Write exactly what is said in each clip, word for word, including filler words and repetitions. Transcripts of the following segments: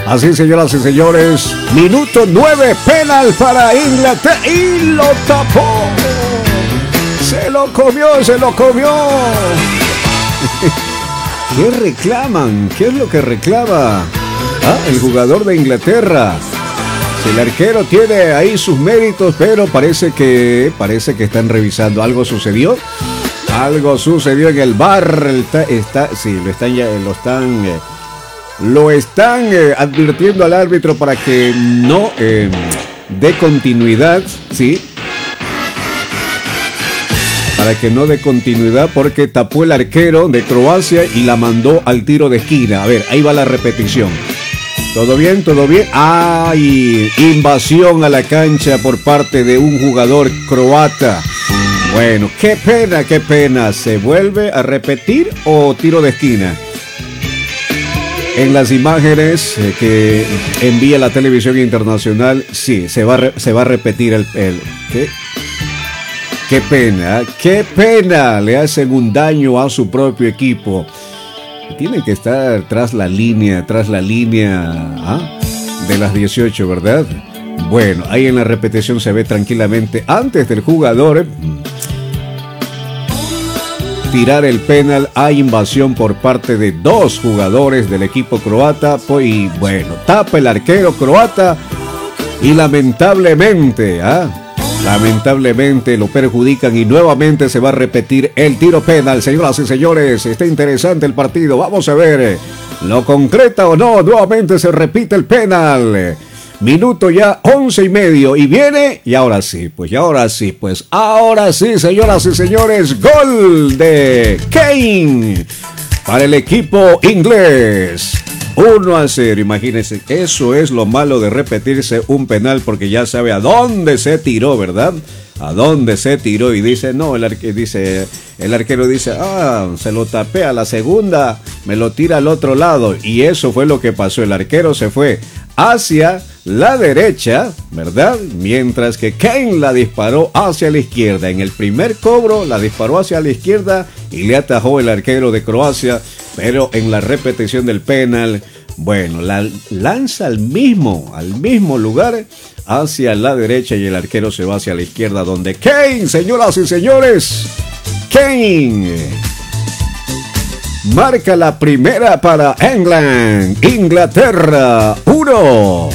Así, señoras y señores, minuto nueve, penal para Inglaterra y lo tapó. Se lo comió, se lo comió. ¿Qué reclaman? ¿Qué es lo que reclama? Ah, el jugador de Inglaterra. Si el arquero tiene ahí sus méritos, pero parece que parece que están revisando. ¿Algo sucedió? Algo sucedió en el V A R. Está, está, sí, lo están ya, lo están, eh, lo están eh, advirtiendo al árbitro para que no eh, dé continuidad, sí. Para que no dé continuidad porque tapó el arquero de Croacia y la mandó al tiro de esquina. A ver, ahí va la repetición. ¿Todo bien? ¿Todo bien? ¡Ay! Invasión a la cancha por parte de un jugador croata. Bueno, qué pena, qué pena. ¿Se vuelve a repetir o tiro de esquina? En las imágenes eh, que envía la televisión internacional, sí, se va a, re- se va a repetir el... el ¿qué? Qué pena, qué pena. Le hacen un daño a su propio equipo. Tienen que estar tras la línea, tras la línea ¿ah? de las dieciocho, ¿verdad? Bueno, ahí en la repetición se ve tranquilamente antes del jugador tirar el penal. Hay invasión por parte de dos jugadores del equipo croata. Y bueno, tapa el arquero croata y lamentablemente, ¿ah? Lamentablemente lo perjudican y nuevamente se va a repetir el tiro penal. Señoras y señores, está interesante el partido. Vamos a ver, ¿lo concreta o no? Nuevamente se repite el penal. Minuto ya once y medio y viene, y ahora sí, pues, y ahora sí, pues, ahora sí, señoras y señores, gol de Kane para el equipo inglés. uno a cero, imagínense, eso es lo malo de repetirse un penal porque ya sabe a dónde se tiró, ¿verdad? A dónde se tiró y dice, no, el, arque, dice, el arquero dice, ah, se lo tapé a la segunda, me lo tira al otro lado y eso fue lo que pasó, el arquero se fue hacia la derecha, ¿verdad? Mientras que Kane la disparó hacia la izquierda, en el primer cobro la disparó hacia la izquierda y le atajó el arquero de Croacia. Pero en la repetición del penal, bueno, la lanza al mismo, al mismo lugar, hacia la derecha y el arquero se va hacia la izquierda, donde Kane, señoras y señores, Kane marca la primera para England, Inglaterra, uno.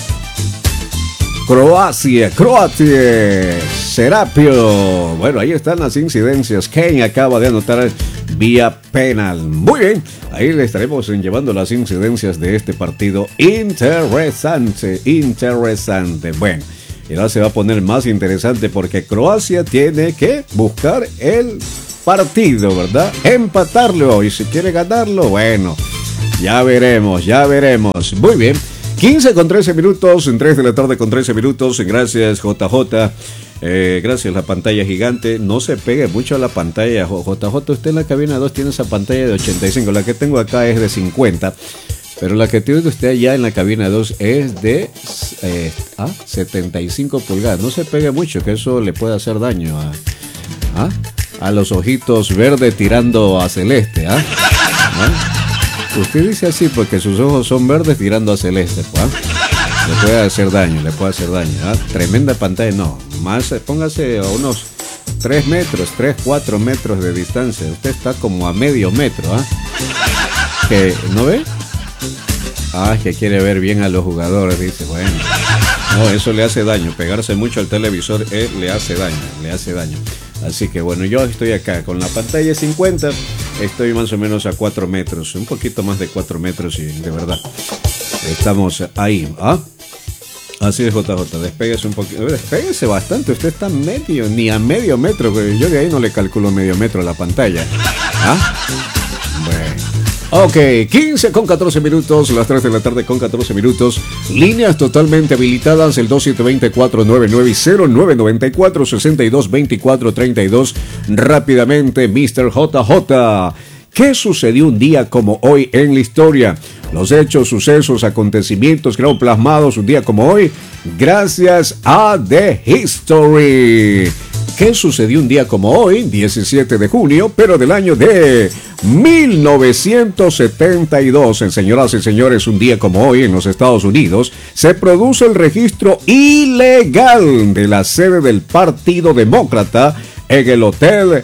Croacia, Croacia, Serapio. Bueno, ahí están las incidencias. Kane acaba de anotar vía penal. Muy bien, ahí le estaremos llevando las incidencias de este partido. Interesante, interesante. Bueno, y ahora se va a poner más interesante porque Croacia tiene que buscar el partido, ¿verdad? Empatarlo y si quiere ganarlo, bueno, ya veremos, ya veremos. Muy bien. quince con trece minutos, en tres de la tarde con trece minutos, gracias J J, eh, gracias la pantalla gigante, no se pegue mucho a la pantalla, J J, usted en la cabina dos tiene esa pantalla de ochenta y cinco, la que tengo acá es de cincuenta, pero la que tiene usted allá en la cabina dos es de eh, ah, setenta y cinco pulgadas, no se pegue mucho, que eso le puede hacer daño a, a, a los ojitos verdes tirando a celeste, ¿ah? ¿Ah? Usted dice así porque sus ojos son verdes tirando a celeste, ¿pues? Le puede hacer daño, le puede hacer daño, ¿eh? Tremenda pantalla, no, más, póngase a unos tres metros, tres, cuatro metros de distancia, usted está como a medio metro, ¿ah? ¿eh? ¿No ve? Ah, que quiere ver bien a los jugadores, dice, bueno, no, eso le hace daño, pegarse mucho al televisor eh, le hace daño, le hace daño. Así que bueno, yo estoy acá con la pantalla cincuenta, estoy más o menos a cuatro metros, un poquito más de cuatro metros y de verdad, estamos ahí, ¿ah? Así es, J J, despéguese un poquito, despéguese bastante, usted está medio, ni a medio metro, yo de ahí no le calculo medio metro a la pantalla, ¿ah? Bueno. Ok, quince con catorce minutos, las tres de la tarde con catorce minutos, líneas totalmente habilitadas, el dos siete dos cuatro nueve nueve cero nueve nueve cuatro seis dos dos cuatro tres dos, rápidamente, mister J J. ¿Qué sucedió un día como hoy en la historia? Los hechos, sucesos, acontecimientos quedaron plasmados un día como hoy gracias a The History. ¿Qué sucedió un día como hoy, diecisiete de junio, pero del año de mil novecientos setenta y dos, en señoras y señores, un día como hoy en los Estados Unidos, se produce el registro ilegal de la sede del Partido Demócrata en el Hotel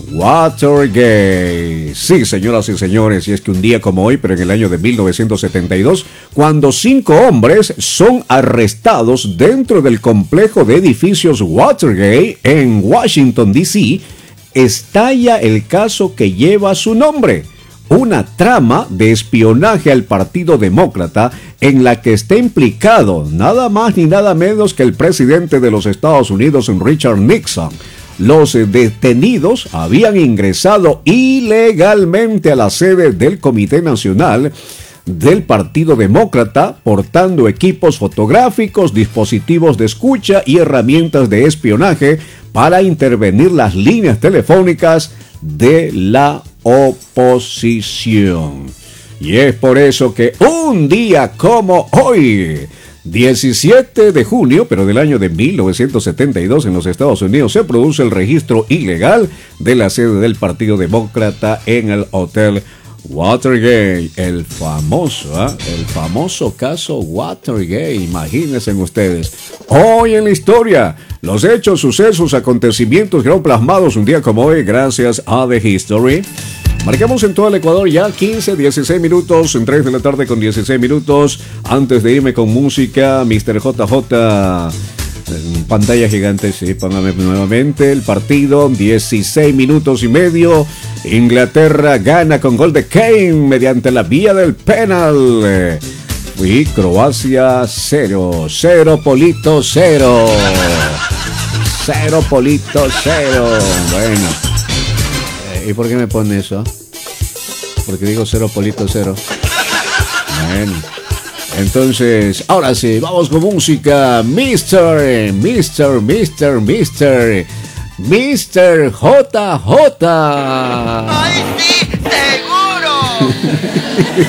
Watergate. Sí, señoras y señores, y es que un día como hoy, pero en el año de mil novecientos setenta y dos, cuando cinco hombres son arrestados dentro del complejo de edificios Watergate en Washington, D C, estalla el caso que lleva su nombre. Una trama de espionaje al Partido Demócrata en la que está implicado nada más ni nada menos que el presidente de los Estados Unidos, Richard Nixon. Los detenidos habían ingresado ilegalmente a la sede del Comité Nacional del Partido Demócrata, portando equipos fotográficos, dispositivos de escucha y herramientas de espionaje para intervenir las líneas telefónicas de la oposición. Y es por eso que un día como hoy, diecisiete de junio, pero del año de mil novecientos setenta y dos, en los Estados Unidos, se produce el registro ilegal de la sede del Partido Demócrata en el Hotel Watergate, el famoso, ¿eh? el famoso caso Watergate, imagínense ustedes. Hoy en la historia, los hechos, sucesos, acontecimientos que fueron plasmados un día como hoy gracias a The History. Marcamos en todo el Ecuador ya quince, dieciséis minutos, en tres de la tarde con dieciséis minutos. Antes de irme con música, mister J J, en pantalla gigante, sí, póngame nuevamente el partido, dieciséis minutos y medio. Inglaterra gana con gol de Kane mediante la vía del penal. Y Croacia cero, cero Polito cero. Cero Polito cero. Bueno. ¿Y por qué me pone eso? Porque digo cero Polito cero. Bueno. Entonces, ahora sí, vamos con música. Mister, Mister, Mister, Mister, Mister J J. ¡Ay, sí! ¡Seguro!